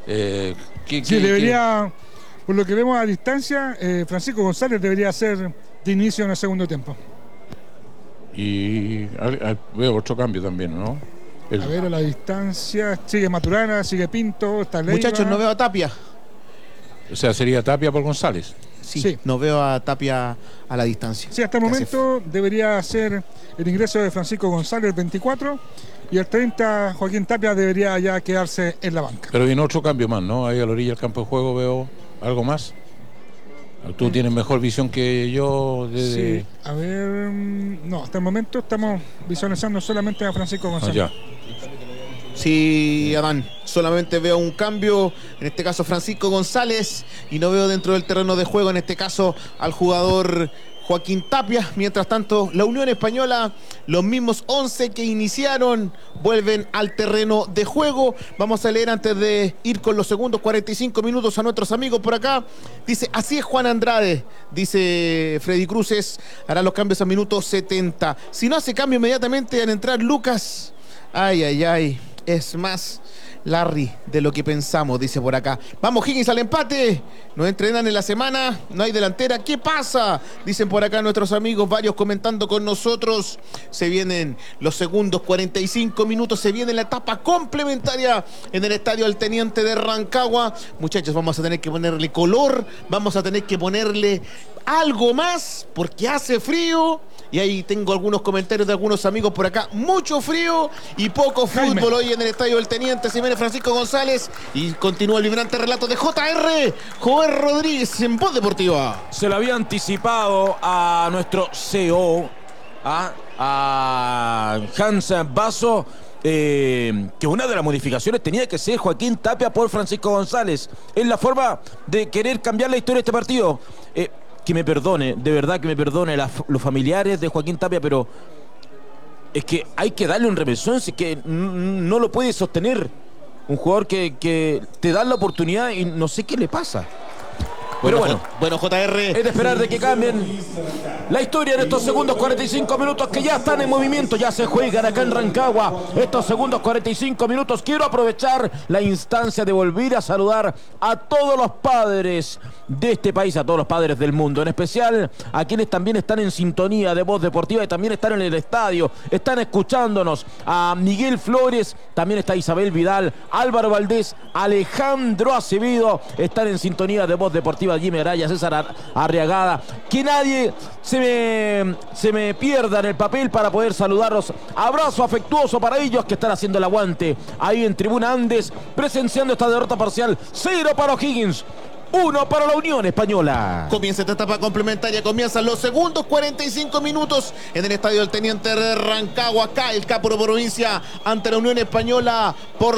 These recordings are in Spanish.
Sí, debería, por lo que vemos a distancia, Francisco González debería ser de inicio en el segundo tiempo. Y veo otro cambio también, ¿no? A ver, a la distancia sigue Maturana, sigue Pinto, está Leiva. Muchachos, no veo a Tapia. O sea, sería Tapia por González. Sí, no veo a Tapia a la distancia. Sí, hasta el momento debería ser el ingreso de Francisco González el 24 y el 30 Joaquín Tapia debería ya quedarse en la banca. Pero viene otro cambio más, ¿no? Ahí a la orilla del campo de juego veo algo más. Tú tienes mejor visión que yo. Sí, a ver, no, hasta el momento estamos visualizando solamente a Francisco González. Ya. Sí, Adán, solamente veo un cambio, en este caso Francisco González, y no veo dentro del terreno de juego, en este caso, al jugador Joaquín Tapia. Mientras tanto, la Unión Española, los mismos 11 que iniciaron, vuelven al terreno de juego. Vamos a leer antes de ir con los segundos 45 minutos a nuestros amigos por acá. Dice, así es Juan Andrade, dice Freddy Cruces, hará los cambios a minuto 70. Si no hace cambio inmediatamente al entrar Lucas, ay, es más Larry de lo que pensamos, dice por acá. Vamos Higgins al empate, no entrenan en la semana, no hay delantera, ¿qué pasa? Dicen por acá nuestros amigos, varios comentando con nosotros. Se vienen los segundos 45 minutos, se viene la etapa complementaria en el estadio del Teniente de Rancagua. Muchachos, vamos a tener que ponerle color, vamos a tener que ponerle algo más, porque hace frío. Y ahí tengo algunos comentarios de algunos amigos por acá. Mucho frío y poco fútbol hoy en el estadio del Teniente. Se viene Francisco González y continúa el vibrante relato de JR. Joel Rodríguez en Voz Deportiva. Se lo había anticipado a nuestro CEO, a Hans Basso, que una de las modificaciones tenía que ser Joaquín Tapia por Francisco González. Es la forma de querer cambiar la historia de este partido. Que me perdone, de verdad que me perdone los familiares de Joaquín Tapia, pero es que hay que darle un remesón, es que no lo puede sostener un jugador que te da la oportunidad y no sé qué le pasa. Pero bueno, JR. Es de esperar de que cambien la historia en estos segundos 45 minutos que ya están en movimiento, ya se juegan acá en Rancagua. Estos segundos 45 minutos quiero aprovechar la instancia de volver a saludar a todos los padres de este país, a todos los padres del mundo, en especial a quienes también están en sintonía de Voz Deportiva y también están en el estadio, están escuchándonos. A Miguel Flores, también está Isabel Vidal, Álvaro Valdés, Alejandro Acevedo, están en sintonía de Voz Deportiva. Jimmy Araya, César Arriagada, que nadie se me pierda en el papel para poder saludarlos. Abrazo afectuoso para ellos que están haciendo el aguante ahí en Tribuna Andes, presenciando esta derrota parcial. 0 para O'Higgins, 1 para la Unión Española. Comienza esta etapa complementaria, comienzan los segundos 45 minutos en el estadio del Teniente de Rancagua. Acá el Capo de Provincia ante la Unión Española por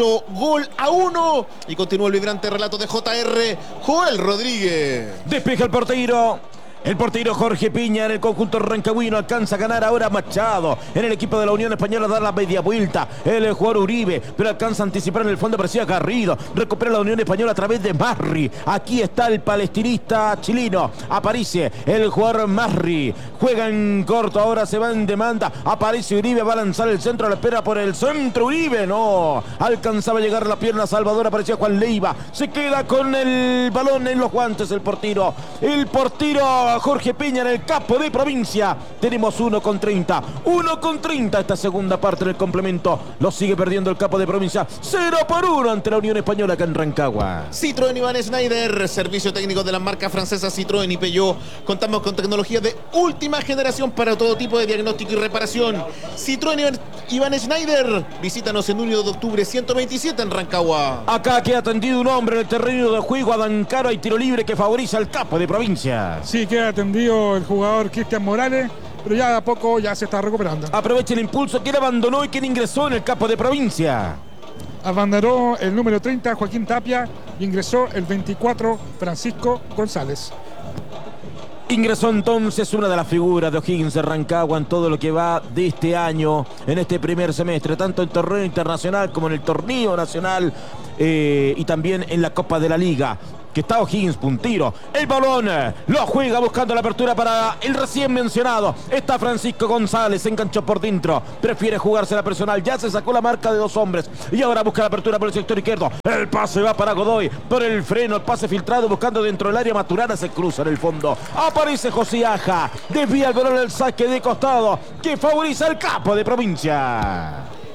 0-1. Y continúa el vibrante relato de JR. Joel Rodríguez. Despeja el portero. El portero Jorge Piña en el conjunto rancagüino alcanza a ganar ahora Machado. En el equipo de la Unión Española da la media vuelta. El jugador Uribe, pero alcanza a anticipar en el fondo, parecía Garrido. Recupera la Unión Española a través de Marri. Aquí está el palestinista chileno. Aparece el jugador Marri. Juega en corto, ahora se va en demanda. Aparece Uribe, va a lanzar el centro, la espera por el centro. Uribe no alcanzaba a llegar a la pierna Salvador. Aparecía Juan Leiva. Se queda con el balón en los guantes el portero. El portero Jorge Peña en el Capo de Provincia. Tenemos 1:30. 1:30 esta segunda parte del complemento. Lo sigue perdiendo el Capo de Provincia. 0-1 ante la Unión Española acá en Rancagua. Citroën Iván Schneider, servicio técnico de las marcas francesas Citroën y Peugeot. Contamos con tecnología de última generación para todo tipo de diagnóstico y reparación. Citroën Iván Schneider. Visítanos en 1 de octubre 127 en Rancagua. Acá queda atendido un hombre en el terreno de juego. Adán Caro, hay tiro libre que favoriza al Capo de Provincia. Sí, queda atendido el jugador Cristian Morales, pero ya de a poco ya se está recuperando. Aprovecha el impulso, quien abandonó y quien ingresó en el Capo de Provincia. Abandonó el número 30 Joaquín Tapia y ingresó el 24 Francisco González. Ingresó entonces una de las figuras de O'Higgins de Rancagua en todo lo que va de este año, en este primer semestre, tanto en torneo internacional como en el torneo nacional y también en la Copa de la Liga. que está O'Higgins puntero. El balón lo juega buscando la apertura para el recién mencionado. Está Francisco González, se enganchó por dentro. Prefiere jugarse la personal. Ya se sacó la marca de 2 hombres. Y ahora busca la apertura por el sector izquierdo. El pase va para Godoy. Por el freno, el pase filtrado buscando dentro del área. Maturana se cruza en el fondo. Aparece José Aja. Desvía el balón al saque de costado que favoriza el capo de provincia.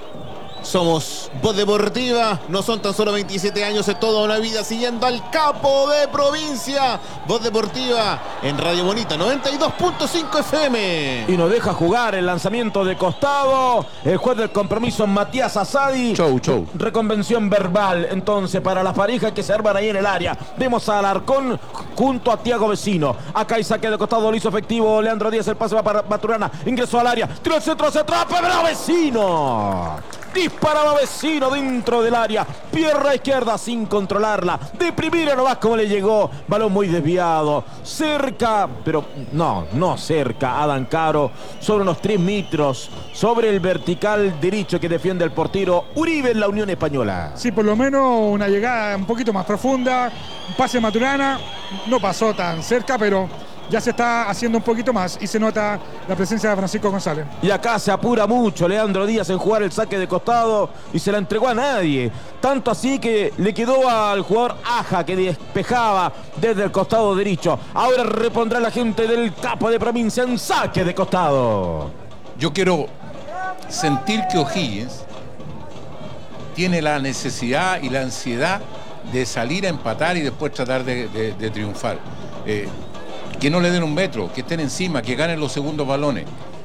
Somos Voz Deportiva, no son tan solo 27 años, es toda una vida siguiendo al capo de provincia. Voz Deportiva en Radio Bonita 92.5 FM. Y nos deja jugar el lanzamiento de costado. El juez del compromiso, Matías Asadi. Show. Reconvención verbal, entonces, para las parejas que se arman ahí en el área. Vemos a Alarcón junto a Tiago Vecino. Acá hay saque de costado, lo hizo efectivo Leandro Díaz. El pase va para Maturana. Ingresó al área. Tiró el centro, se atrapa, pero Vecino. Disparaba Vecino dentro del área. Pierna izquierda sin controlarla. De primera nomás como le llegó. Balón muy desviado. Cerca, pero no cerca. Adán Caro sobre unos 3 metros. Sobre el vertical derecho que defiende el portero Uribe en la Unión Española. Sí, por lo menos una llegada un poquito más profunda. Un pase a Maturana. No pasó tan cerca, pero ya se está haciendo un poquito más y se nota la presencia de Francisco González. Y acá se apura mucho Leandro Díaz en jugar el saque de costado y se la entregó a nadie. Tanto así que le quedó al jugador Aja que despejaba desde el costado derecho. Ahora repondrá la gente del capo de provincia en saque de costado. Yo quiero sentir que O'Higgins tiene la necesidad y la ansiedad de salir a empatar y después tratar de triunfar. Que no le den un metro, que estén encima, que ganen los segundos balones.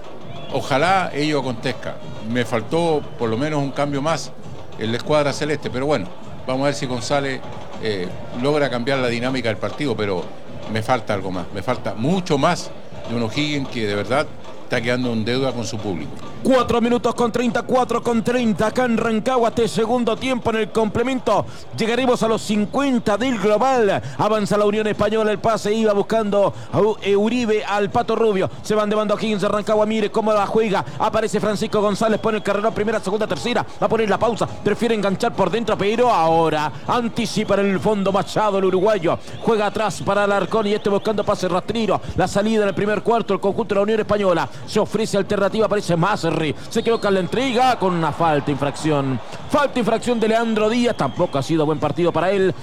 Ojalá ello acontezca. Me faltó por lo menos un cambio más en la escuadra celeste, pero bueno, vamos a ver si González logra cambiar la dinámica del partido, pero me falta algo más, me falta mucho más de un O'Higgins que de verdad está quedando en deuda con su público. 4 minutos con 34 con 30 acá en Rancagua, este segundo tiempo en el complemento. Llegaremos a los 50 del global. Avanza la Unión Española, el pase iba buscando a Uribe al Pato Rubio. Se van de banda O'Higgins de Rancagua, mire cómo la juega. Aparece Francisco González, pone el carrerón, primera, segunda, tercera. Va a poner la pausa, prefiere enganchar por dentro, pero ahora anticipa en el fondo Machado, el uruguayo. Juega atrás para Alarcón y buscando pase rastrero. La salida en el primer cuarto, el conjunto de la Unión Española. Se ofrece alternativa, aparece Mazerri. Se equivoca en la entrega con una infracción de Leandro Díaz. Tampoco ha sido buen partido para él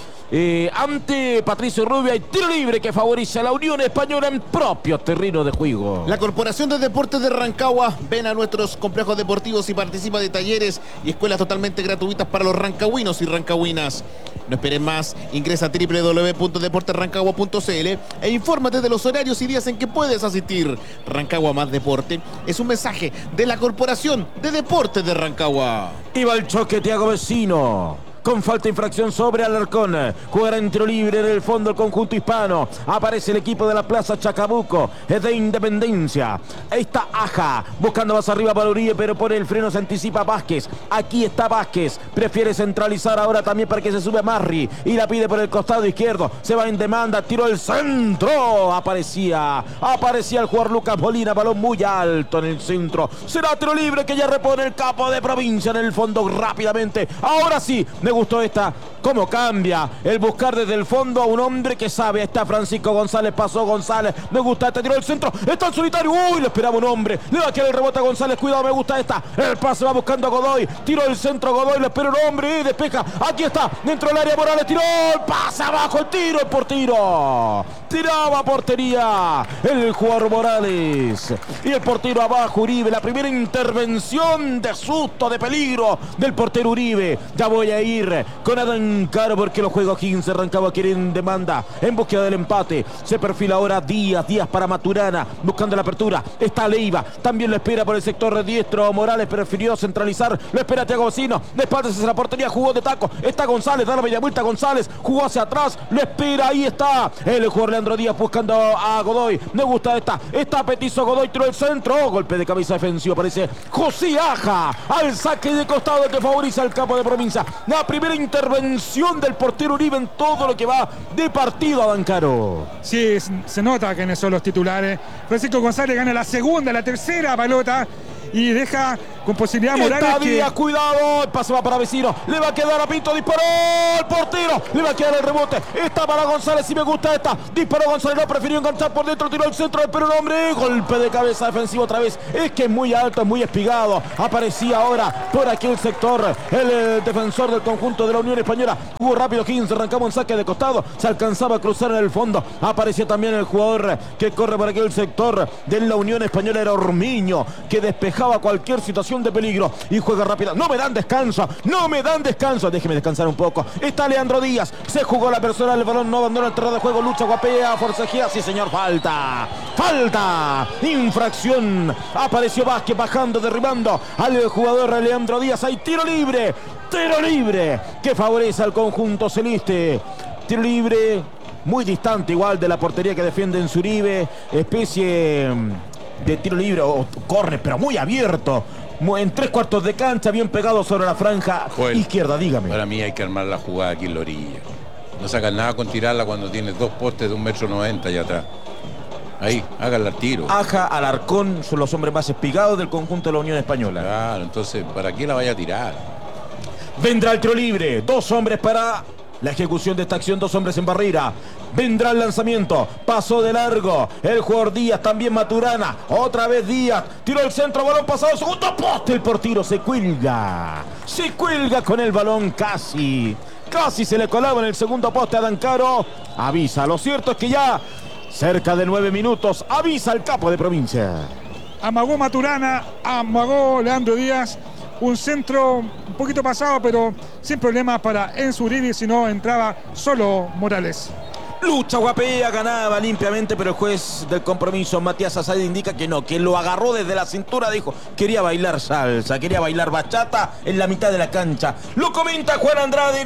ante Patricio Rubio. Hay tiro libre que favorece a la Unión Española en propio terreno de juego. La Corporación de Deportes de Rancagua ven a nuestros complejos deportivos y participa de talleres y escuelas totalmente gratuitas para los rancagüinos y rancagüinas. No esperes más, ingresa a www.deportesrancagua.cl e infórmate de los horarios y días en que puedes asistir. Rancagua más deporte es un mensaje de la Corporación de Deportes de Rancagua. Iba el choque Tiago Vecino. Con falta infracción sobre Alarcón. Jugará en tiro libre en el fondo el conjunto hispano. Aparece el equipo de la Plaza Chacabuco. Es de Independencia. Ahí está Aja. Buscando más arriba para Uribe, pero por el freno se anticipa Vázquez. Aquí está Vázquez. Prefiere centralizar ahora también para que se sube Marri. Y la pide por el costado izquierdo. Se va en demanda. Tiró el centro. Aparecía el jugador Lucas Molina. Balón muy alto en el centro. Será tiro libre que ya repone el capo de provincia en el fondo rápidamente. Ahora sí. Me gustó esta, cómo cambia el buscar desde el fondo a un hombre que sabe. Está Francisco González, pasó González, me gusta este, tiró el centro, está en solitario, uy, le esperaba un hombre, le va a quedar el rebote a González, cuidado, me gusta esta, el pase va buscando a Godoy, tiró el centro Godoy, le espera un hombre y despeja, aquí está, dentro del área Morales, tiró, el pase abajo, el tiro, el portero, tiraba a portería, el jugador Morales, y el portero abajo, Uribe, la primera intervención de susto, de peligro del portero Uribe. Ya voy a ir con Adán Caro porque los juegos O'Higgins de Rancagua quieren demanda en búsqueda del empate. Se perfila ahora Díaz para Maturana buscando la apertura. Está Leiva, también lo espera por el sector diestro. Morales prefirió centralizar, lo espera Tiago Vecino, de espaldas hacia la portería, jugó de taco. Está González, da la media vuelta González, jugó hacia atrás, lo espera, ahí está el jugador Leandro Díaz buscando a Godoy. Me gusta está petizo Godoy, tiró el centro, golpe de cabeza defensivo, aparece José Aja al saque de costado que favoriza al capo de provincia. La primera intervención del portero Uribe en todo lo que va de partido, Adán Caro. Sí, se nota quiénes son los titulares. Francisco González gana la segunda, la tercera pelota y deja con posibilidad Morales. Está Díaz, cuidado, el pase va para Vecino, le va a quedar a Pinto, disparó el portero, le va a quedar el rebote, está para González, si me gusta esta, disparó González, no, prefirió enganchar por dentro, tiró el centro, pero el hombre, golpe de cabeza defensivo otra vez, es que es muy alto, es muy espigado, aparecía ahora por aquí el sector, el defensor del conjunto de la Unión Española, jugó rápido Higgins, arrancaba un saque de costado, se alcanzaba a cruzar en el fondo, aparecía también el jugador que corre por aquí el sector de la Unión Española, era Ormiño, que despejaba cualquier situación de peligro y juega rápido, no me dan descanso, déjeme descansar un poco, está Leandro Díaz, se jugó la persona, el balón no abandona el terreno de juego, lucha, guapea, forcejea, sí señor, falta, infracción, apareció Vázquez bajando, derribando al jugador Leandro Díaz, hay tiro libre que favorece al conjunto celeste, tiro libre muy distante igual de la portería que defiende en Zuribe, especie de tiro libre o corre pero muy abierto, en 3/4 de cancha, bien pegado sobre la franja izquierda, dígame. Para mí hay que armar la jugada aquí en la orilla, no sacan nada con tirarla cuando tienes 2 postes de 1,90 m allá atrás. Ahí, háganla al tiro. Aja, Alarcón son los hombres más espigados del conjunto de la Unión Española. Claro, entonces, ¿para qué la vaya a tirar? Vendrá el tiro libre, 2 hombres para la ejecución de esta acción, 2 hombres en barrera. Vendrá el lanzamiento, pasó de largo el jugador Díaz, también Maturana, otra vez Díaz, tiró el centro, balón pasado, segundo poste, el portero se cuelga con el balón, casi se le colaba en el segundo poste a Dancaro, avisa, lo cierto es que ya cerca de 9 minutos, avisa el capo de provincia. Amagó Maturana, amagó Leandro Díaz, un centro un poquito pasado, pero sin problemas para Enzo Uribe, si no entraba solo Morales. Lucha, guapea, ganaba limpiamente, pero el juez del compromiso, Matías Asadi, indica que no, que lo agarró desde la cintura, dijo, quería bailar salsa, quería bailar bachata en la mitad de la cancha. Lo comenta Juan Andrade,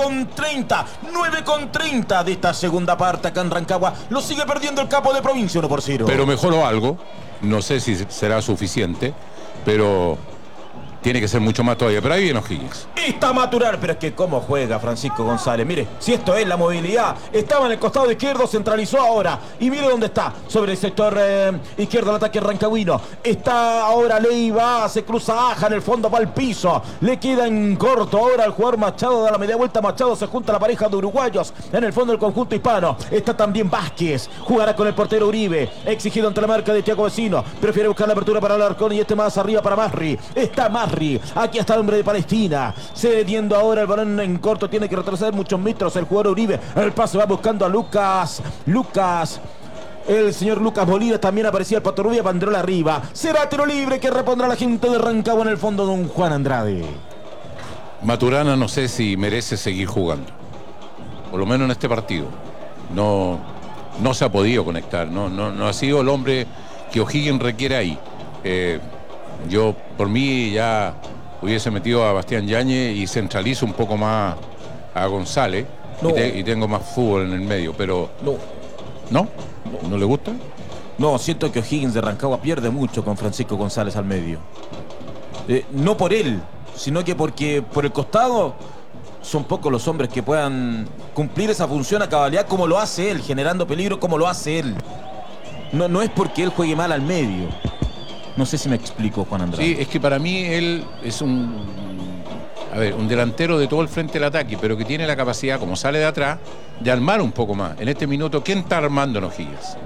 9:30 de esta segunda parte acá en Rancagua. Lo sigue perdiendo el capo de provincia, 1-0. Pero mejoró algo, no sé si será suficiente, pero tiene que ser mucho más todavía, pero ahí viene O'Higgins. Está Maturana, pero es que cómo juega Francisco González. Mire, si esto es la movilidad, estaba en el costado izquierdo, centralizó ahora. Y mire dónde está, sobre el sector izquierdo del ataque rancagüino. Está ahora Leiva, se cruza Aja, en el fondo va al piso. Le queda en corto ahora el jugador Machado, da la media vuelta Machado, se junta a la pareja de uruguayos. En el fondo del conjunto hispano. Está también Vázquez, jugará con el portero Uribe, exigido ante la marca de Thiago Vecino. Prefiere buscar la apertura para Alarcón y más arriba para Masri. Está Masri. Aquí está el hombre de Palestina, cediendo ahora el balón en corto, tiene que retroceder muchos metros el jugador Uribe, el pase va buscando a Lucas, el señor Lucas Bolívar, también aparecía el Pato Rubia, banderola arriba, será tiro libre que repondrá la gente de Rancagua en el fondo, don Juan Andrade. Maturana no sé si merece seguir jugando, por lo menos en este partido, no se ha podido conectar, no ha sido el hombre que O'Higgins requiere ahí. Yo por mí ya hubiese metido a Bastián Yáñez y centralizo un poco más a González, y tengo más fútbol en el medio, pero ¿no le gusta? No, siento que O'Higgins de Rancagua pierde mucho con Francisco González al medio, no por él, sino que porque por el costado son pocos los hombres que puedan cumplir esa función a cabalidad como lo hace él, generando peligro como lo hace él. No es porque él juegue mal al medio. No sé si me explico, Juan Andrade. Sí, es que para mí él es un delantero de todo el frente del ataque, pero que tiene la capacidad, como sale de atrás, de armar un poco más. En este minuto, ¿quién está armando en O'Higgins?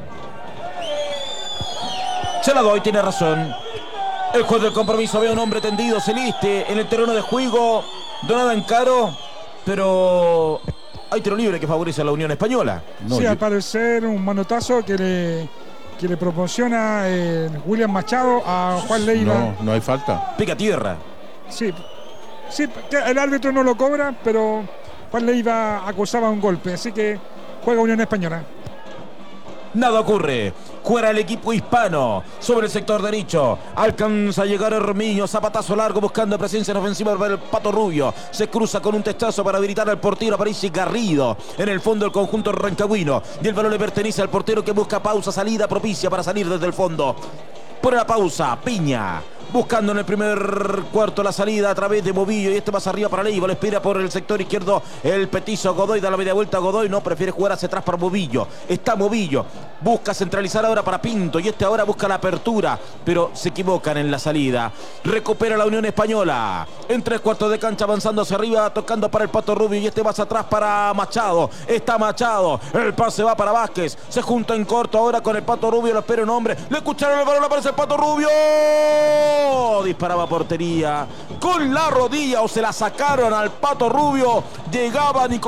Se la doy, tiene razón. El juez del compromiso ve a un hombre tendido, celeste, en el terreno de juego. Donada en caro, pero hay tiro libre que favorece a la Unión Española. Sí, al parecer un manotazo que le proporciona William Machado a Juan Leiva. No hay falta. Pica tierra. Sí, el árbitro no lo cobra, pero Juan Leiva acusaba un golpe, así que juega Unión Española. Nada ocurre. Juega el equipo hispano sobre el sector derecho. Alcanza a llegar Hermiño. Zapatazo largo buscando presencia en ofensiva para el Pato Rubio. Se cruza con un techazo para habilitar al portero. Aparece Garrido en el fondo del conjunto rancagüino. Y el balón le pertenece al portero que busca pausa, salida propicia para salir desde el fondo. Pone la pausa, Piña. buscando en el primer cuarto la salida a través de Bobillo, y este más arriba para Leiva, le espera por el sector izquierdo el petizo Godoy, da la media vuelta a Godoy, no, prefiere jugar hacia atrás para Bobillo, está Bobillo, busca centralizar ahora para Pinto, y este ahora busca la apertura, pero se equivocan en la salida. Recupera la Unión Española, en 3/4 de cancha, avanzando hacia arriba, tocando para el Pato Rubio, y este más atrás para Machado, está Machado, el pase va para Vázquez, se junta en corto ahora con el Pato Rubio, lo espera un hombre, le escucharon el balón, aparece el Pato Rubio, disparaba a portería con la rodilla, o se la sacaron al Pato Rubio, llegaba Nicolás